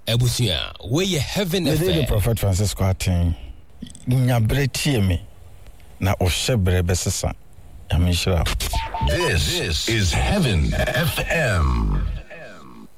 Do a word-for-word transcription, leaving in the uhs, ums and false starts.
Ebusia, where you heaven the Prophet Francis Quatin, Nyabre me na Oshebre Besesa. This, this is Heaven F M.